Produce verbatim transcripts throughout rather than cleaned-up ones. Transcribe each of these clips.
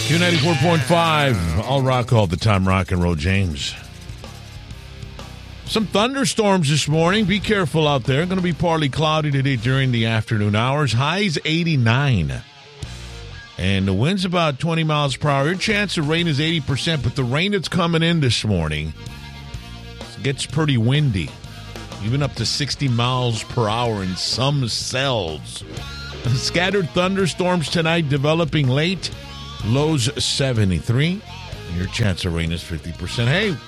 Q ninety-four point five, all rock all the time, rock and roll, James. Some thunderstorms this morning. Be careful out there. Going to be partly cloudy today during the afternoon hours. Highs eighty-nine. And the wind's about twenty miles per hour. Your chance of rain is eighty percent, but the rain that's coming in this morning gets pretty windy. Even up to sixty miles per hour in some cells. Scattered thunderstorms tonight developing late. Lows seventy-three. Your chance of rain is fifty percent. Hey,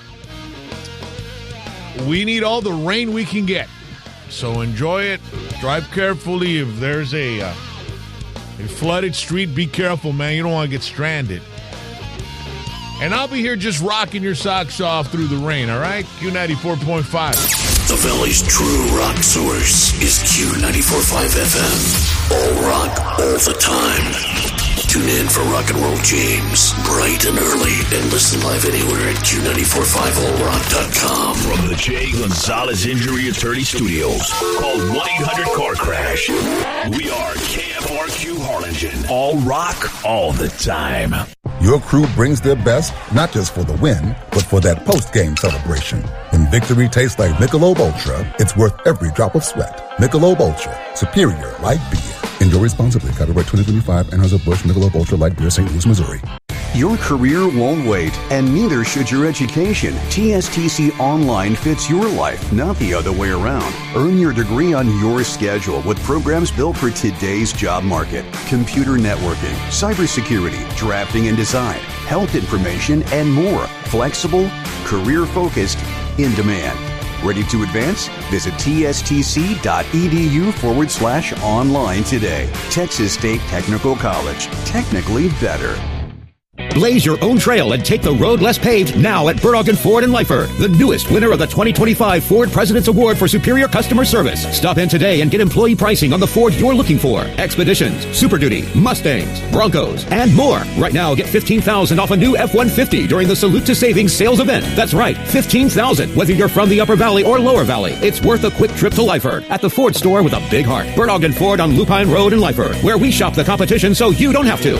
we need all the rain we can get. So enjoy it. Drive carefully. If there's a, uh, a flooded street, be careful, man. You don't want to get stranded. And I'll be here just rocking your socks off through the rain, all right? Q ninety-four point five. The Valley's true rock source is Q ninety-four point five F M. All rock, all the time. Tune in for Rock and Roll James, bright and early, and listen live anywhere at Q nine four five all rock dot com. From the Jay Gonzalez Injury Attorney Studios, call one eight hundred car crash. We are K F R Q Harlingen. All rock, all the time. Your crew brings their best, not just for the win, but for that post-game celebration. When victory tastes like Michelob Ultra, it's worth every drop of sweat. Michelob Ultra, superior light beer. Enjoy responsibly. Copyright twenty twenty-five, Anheuser-Busch Michelob Ultra Light Beer, Saint Louis, Missouri. Your career won't wait, and neither should your education. T S T C Online fits your life, not the other way around. Earn your degree on your schedule with programs built for today's job market. Computer networking, cybersecurity, drafting and design, health information, and more. Flexible, career-focused, in demand. Ready to advance? Visit tstc.edu forward slash online today. Texas State Technical College. Technically better. Blaze your own trail and take the road less paved now at Burdock and Ford in Lyford, the newest winner of the twenty twenty-five Ford President's Award for Superior Customer Service. Stop in today and get employee pricing on the Ford you're looking for. Expeditions, Super Duty, Mustangs, Broncos, and more. Right now, get fifteen thousand dollars off a new F one fifty during the Salute to Savings sales event. That's right, fifteen thousand dollars. Whether you're from the Upper Valley or Lower Valley, it's worth a quick trip to Lyford at the Ford store with a big heart. Burdock and Ford on Lupine Road in Lyford, where we shop the competition so you don't have to.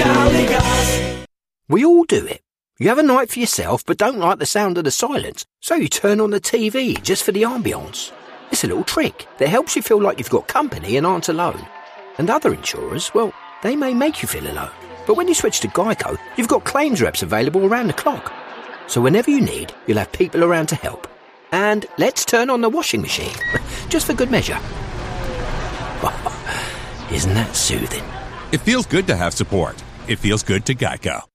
We all do it. You have a night for yourself but don't like the sound of the silence, so you turn on the T V just for the ambience. It's a little trick that helps you feel like you've got company and aren't alone. And other insurers, well, they may make you feel alone. But when you switch to Geico, you've got claims reps available around the clock. So whenever you need, you'll have people around to help. And let's turn on the washing machine, just for good measure. Isn't that soothing? It feels good to have support. It feels good to Geico.